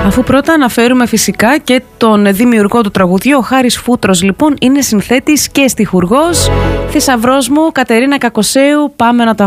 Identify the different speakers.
Speaker 1: Αφού πρώτα αναφέρουμε φυσικά και τον δημιουργό του τραγουδιού, ο Χάρης Φούτρος λοιπόν είναι συνθέτης και στιχουργός. Θησαυρός μου, Κατερίνα Κακοσέου, πάμε να το